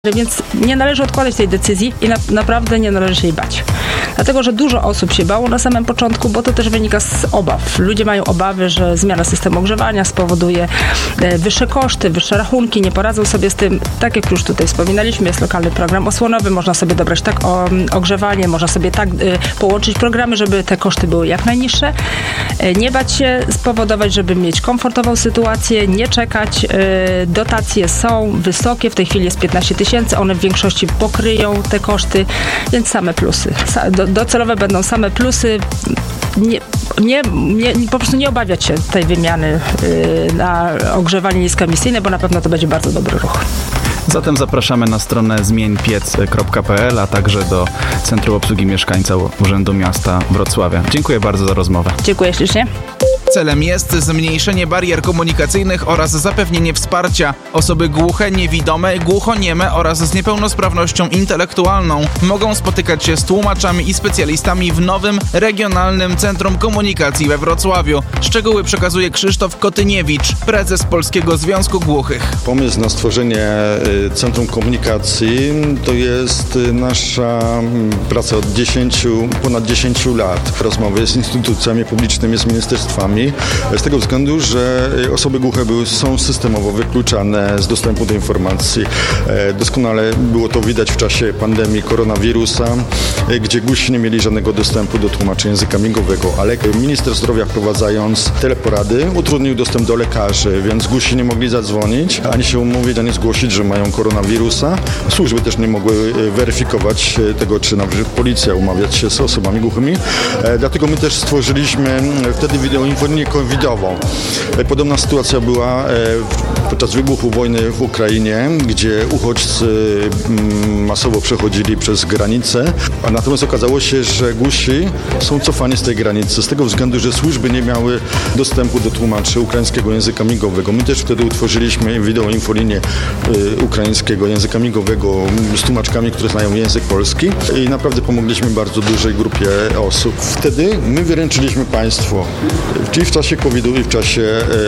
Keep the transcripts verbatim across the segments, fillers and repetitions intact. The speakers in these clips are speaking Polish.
Więc nie należy odkładać tej decyzji i na, naprawdę nie należy się jej bać. Dlatego, że dużo osób się bało na samym początku, bo to też wynika z obaw. Ludzie mają obawy, że zmiana systemu ogrzewania spowoduje e, wyższe koszty, wyższe rachunki, nie poradzą sobie z tym. Tak jak już tutaj wspominaliśmy, jest lokalny program osłonowy, można sobie dobrać tak o, ogrzewanie, można sobie tak e, połączyć programy, żeby te koszty były jak najniższe. E, nie bać się, spowodować, żeby mieć komfortową sytuację, nie czekać. E, dotacje są wysokie, w tej chwili jest piętnaście tysięcy. One w większości pokryją te koszty, więc same plusy. Do, docelowe będą same plusy. Nie, nie, nie, po prostu nie obawiać się tej wymiany yy, na ogrzewanie niskoemisyjne, bo na pewno to będzie bardzo dobry ruch. Zatem zapraszamy na stronę zmień piec kropka p l, a także do Centrum Obsługi Mieszkańca Urzędu Miasta Wrocławia. Dziękuję bardzo za rozmowę. Dziękuję ślicznie. Celem jest zmniejszenie barier komunikacyjnych oraz zapewnienie wsparcia. Osoby głuche, niewidome, głuchonieme oraz z niepełnosprawnością intelektualną mogą spotykać się z tłumaczami i specjalistami w nowym Regionalnym Centrum Komunikacji we Wrocławiu. Szczegóły przekazuje Krzysztof Kotyniewicz, prezes Polskiego Związku Głuchych. Pomysł na stworzenie Centrum Komunikacji to jest nasza praca od dziesięciu, ponad dziesięciu lat. Rozmowy z instytucjami publicznymi, z ministerstwami. Z tego względu, że osoby głuche były, są systemowo wykluczane z dostępu do informacji. Doskonale było to widać w czasie pandemii koronawirusa, gdzie głusi nie mieli żadnego dostępu do tłumaczenia języka migowego, ale minister zdrowia, wprowadzając teleporady, utrudnił dostęp do lekarzy, więc głusi nie mogli zadzwonić, ani się umówić, ani zgłosić, że mają koronawirusa. Służby też nie mogły weryfikować tego, czy na przykład policja umawiać się z osobami głuchymi. Dlatego my też stworzyliśmy wtedy wideoinformację covidową. Podobna sytuacja była podczas wybuchu wojny w Ukrainie, gdzie uchodźcy masowo przechodzili przez granicę, a natomiast okazało się, że głusi są cofani z tej granicy z tego względu, że służby nie miały dostępu do tłumaczy ukraińskiego języka migowego. My też wtedy utworzyliśmy wideoinfolinię ukraińskiego języka migowego z tłumaczkami, które znają język polski i naprawdę pomogliśmy bardzo dużej grupie osób. Wtedy my wyręczyliśmy państwo, czyli w czasie kowida i w czasie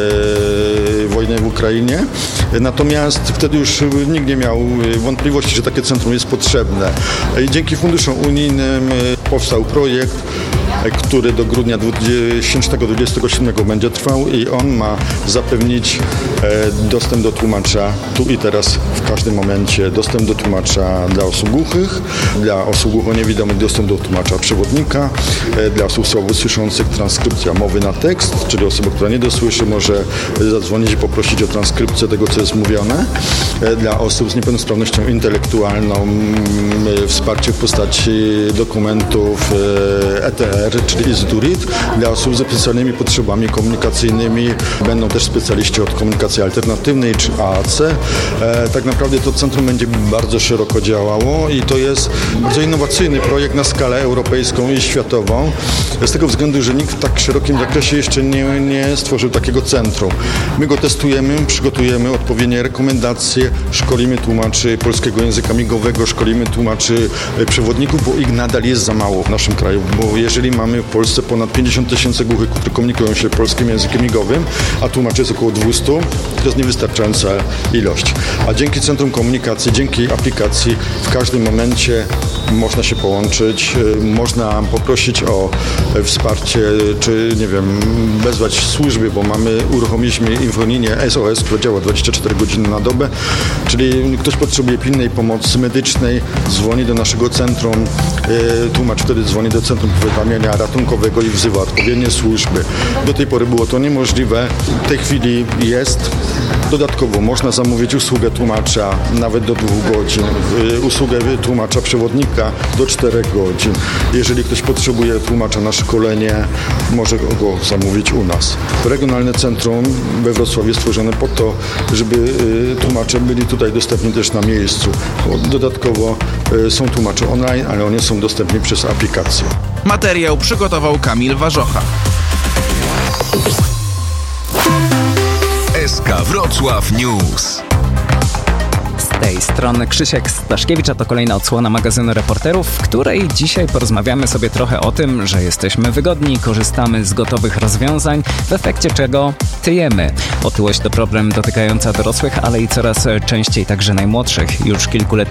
e, wojny w Ukrainie. Natomiast wtedy już nikt nie miał wątpliwości, że takie centrum jest potrzebne. I dzięki funduszom unijnym powstał projekt, który do grudnia dwa tysiące dwudziestego siódmego będzie trwał i on ma zapewnić dostęp do tłumacza tu i teraz w każdym momencie, dostęp do tłumacza dla osób głuchych, dla osób głuchoniewidomych dostęp do tłumacza przewodnika, dla osób słabosłyszących transkrypcja mowy na tekst, czyli osoba, która nie dosłyszy, może zadzwonić i poprosić o transkrypcję tego, co jest mówione. Dla osób z niepełnosprawnością intelektualną wsparcie w postaci dokumentów E T R, czyli Izdurit. Dla osób z specjalnymi potrzebami komunikacyjnymi będą też specjaliści od komunikacji alternatywnej czy A A C. E, tak naprawdę to centrum będzie bardzo szeroko działało i to jest bardzo innowacyjny projekt na skalę europejską i światową. Z tego względu, że nikt w tak szerokim zakresie jeszcze nie, nie stworzył takiego centrum. My go testujemy, przygotujemy odpowiednie rekomendacje, szkolimy tłumaczy polskiego języka migowego, szkolimy tłumaczy przewodników, bo ich nadal jest za mało w naszym kraju, bo jeżeli mamy w Polsce ponad pięćdziesiąt tysięcy głuchych, którzy komunikują się polskim językiem migowym, a tłumaczy jest około dwieście, to jest niewystarczająca ilość. A dzięki Centrum Komunikacji, dzięki aplikacji w każdym momencie można się połączyć, można poprosić o wsparcie, czy nie wiem, wezwać służby, bo mamy, uruchomiliśmy infolinię S O S, która działa dwadzieścia cztery godziny na dobę, czyli ktoś potrzebuje pilnej pomocy medycznej, dzwoni do naszego centrum, tłumacz wtedy dzwoni do Centrum Powiadamiania Ratunkowego i wzywa odpowiednie służby. Do tej pory było to niemożliwe, w tej chwili jest. Dodatkowo można zamówić usługę tłumacza nawet do dwóch godzin, usługę tłumacza przewodnika do czterech godzin. Jeżeli ktoś potrzebuje tłumacza na szkolenie, może go zamówić u nas. Regionalne Centrum we Wrocławiu stworzone po to, żeby tłumacze byli tutaj dostępni też na miejscu. Dodatkowo są tłumacze online, ale one są dostępni przez aplikację. Materiał przygotował Kamil Warzocha. S K Wrocław News. tej strony Krzysiek Staszkiewicz, a to kolejna odsłona magazynu Reporterów, w której dzisiaj porozmawiamy sobie trochę o tym, że jesteśmy wygodni, korzystamy z gotowych rozwiązań, w efekcie czego tyjemy. Otyłość to problem dotykająca dorosłych, ale i coraz częściej także najmłodszych. Już kilkuletni